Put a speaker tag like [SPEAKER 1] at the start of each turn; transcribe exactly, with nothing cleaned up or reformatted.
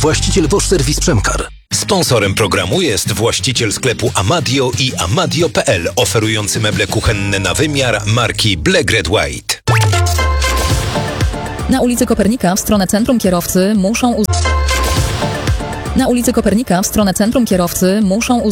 [SPEAKER 1] właściciel Bosch Service Przemkar.
[SPEAKER 2] Sponsorem programu jest właściciel sklepu Amadio i amadio kropka p l oferujący meble kuchenne na wymiar marki Black Red White.
[SPEAKER 3] Na ulicy Kopernika w stronę centrum kierowcy muszą uz... Na ulicy Kopernika w stronę centrum kierowcy muszą uz...